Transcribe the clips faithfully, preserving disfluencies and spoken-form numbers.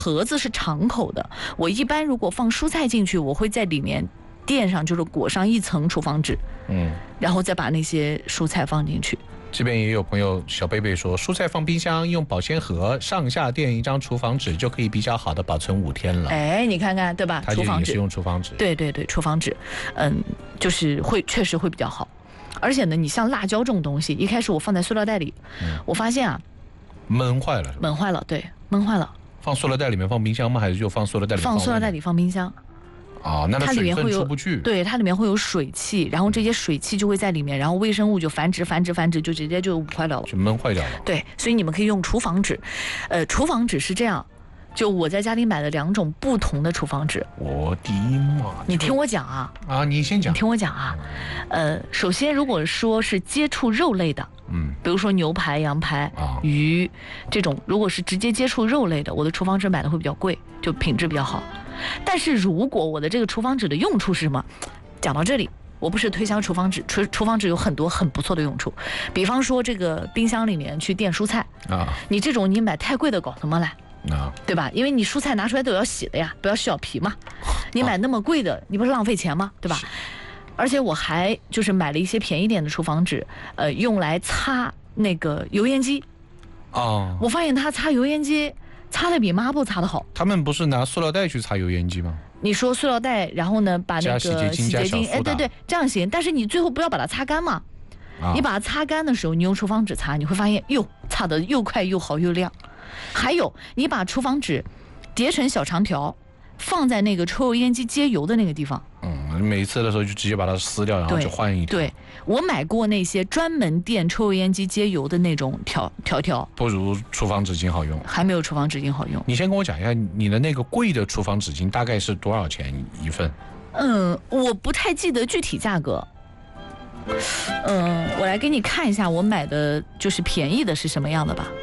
盒子是敞口的，我一般如果放蔬菜进去，我会在里面垫上，就是裹上一层厨房纸，嗯，然后再把那些蔬菜放进去。 这边也有朋友小贝贝说，蔬菜放冰箱用保鲜盒上下垫一张厨房纸就可以比较好的保存五天了。 哎，你看看对吧？ 它也是用厨房纸。 对对对，厨房纸，嗯，就是会确实会比较好。而且呢，你像辣椒这种东西，一开始我放在塑料袋里，嗯、我发现啊， 闷坏了。 闷坏了，对，闷坏了。 放塑料袋里面放冰箱吗？还是就放塑料袋里面放？放塑料袋里放冰箱。 哦，那它水分出不去， 对，它里面会有水汽，然后这些水汽就会在里面，然后微生物就繁殖、繁殖、繁殖，就直接就坏掉了， 就闷坏掉了。 对，所以你们可以用厨房纸，呃，厨房纸是这样，就我在家里买了两种不同的厨房纸。 我的妈！ 你听我讲啊！ 啊，你先讲。 你听我讲啊，呃，首先如果说是接触肉类的，嗯，比如说牛排、羊排、啊、鱼这种，如果是直接接触肉类的，我的厨房纸买的会比较贵，就品质比较好。但是如果我的这个厨房纸的用处是什么？讲到这里，我不是推销厨房纸，厨厨房纸有很多很不错的用处，比方说这个冰箱里面去垫蔬菜啊，你这种你买太贵的搞什么来？啊，对吧？因为你蔬菜拿出来都要洗的呀，不要削皮嘛。你买那么贵的，你不是浪费钱吗？对吧？而且我还就是买了一些便宜点的厨房纸，呃，用来擦那个油烟机。哦，我发现它擦油烟机擦的比抹布擦的好。 他们不是拿塑料袋去擦油烟机吗？ 你说塑料袋，然后呢，把那个洗洁精，哎，对对，这样行。但是你最后不要把它擦干嘛？啊、你把它擦干的时候，你用厨房纸擦，你会发现，哟，擦的又快又好又亮。还有，你把厨房纸叠成小长条，放在那个抽油烟机接油的那个地方。 嗯，每一次的时候就直接把它撕掉，然后就换一条。 对，我买过那些专门垫抽油烟机接油的那种条条条， 不如厨房纸巾好用， 还没有厨房纸巾好用。 你先跟我讲一下，你的那个贵的厨房纸巾大概是多少钱一份？ 嗯，我不太记得具体价格。嗯，我来给你看一下我买的就是便宜的是什么样的吧。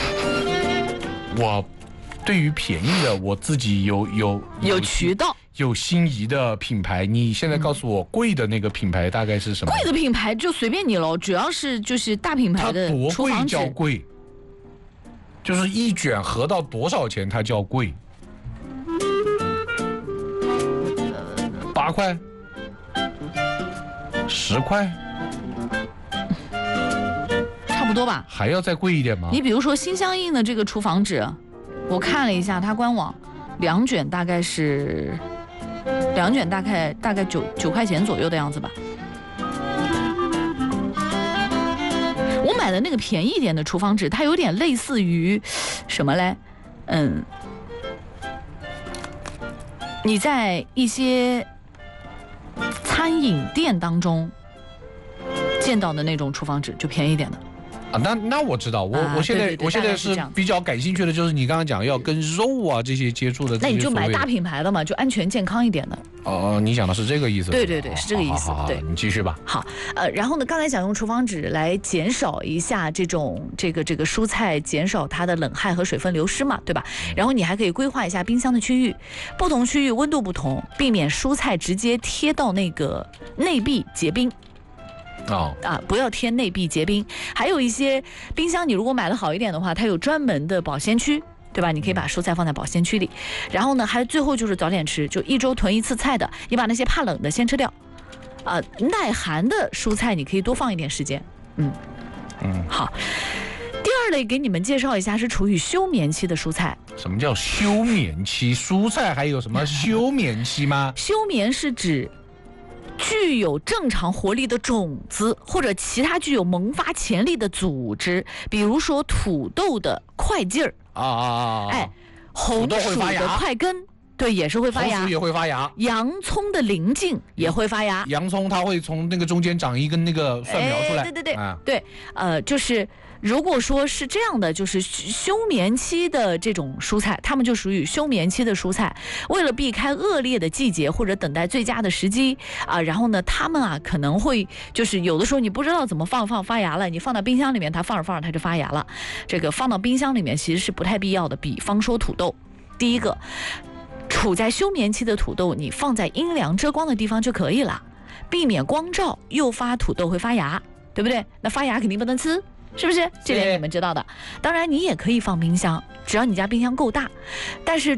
我对于便宜的，我自己有有有渠道。 有心仪的品牌，你现在告诉我贵的那个品牌大概是什么？ 贵的品牌就随便你喽，主要是就是大品牌的厨房纸。 它多贵叫贵？就是一卷合到多少钱它叫贵？八块？十块？ 差不多吧。 还要再贵一点吗？ 你比如说新相应的这个厨房纸，我看了一下它官网，两卷大概是。两卷大概大概九九块钱左右的样子吧。我买的那个便宜一点的厨房纸，它有点类似于什么嘞？嗯，你在一些餐饮店当中见到的那种厨房纸，就便宜一点的。 啊，那那我知道，我、啊、我现在我现在是比较感兴趣的，就是你刚刚讲要跟肉啊这些接触的， 那你就买大品牌的嘛，就安全健康一点的。 哦，你讲的是这个意思？ 对对对，是这个意思。 好好好对， 你继续吧。 好，呃，然后呢，刚才讲用厨房纸来减少一下这种这个这个蔬菜，减少它的冷害和水分流失嘛，对吧？然后你还可以规划一下冰箱的区域，不同区域温度不同，避免蔬菜直接贴到那个内壁结冰。哦啊，不要贴内壁结冰。还有一些冰箱，你如果买的好一点的话，它有专门的保鲜区，对吧？你可以把蔬菜放在保鲜区里。然后呢，还有最后就是早点吃，就一周囤一次菜的，你把那些怕冷的先吃掉。啊、呃，耐寒的蔬菜你可以多放一点时间。嗯嗯，好。第二类给你们介绍一下是处于休眠期的蔬菜。 什么叫休眠期？蔬菜还有什么休眠期吗？ 休眠是指具有正常活力的种子或者其他具有萌发潜力的组织，比如说土豆的块茎儿啊啊啊！ 哎，红薯的块根，对，也是会发芽。 红薯也会发芽。 洋葱的鳞茎也会发芽。 洋葱它会从那个中间长一根那个蒜苗出来。 哎、对对对、啊、对，呃，就是如果说是这样的，就是休眠期的这种蔬菜，它们就属于休眠期的蔬菜。为了避开恶劣的季节或者等待最佳的时机啊，然后呢，它们啊可能会就是有的时候你不知道怎么放放发芽了，你放到冰箱里面，它放着放着它就发芽了。这个放到冰箱里面其实是不太必要的。比方说土豆，第一个，处在休眠期的土豆，你放在阴凉遮光的地方就可以了，避免光照诱发土豆会发芽，对不对？那发芽肯定不能吃。是不是？这点你们知道的。当然，你也可以放冰箱，只要你家冰箱够大。但是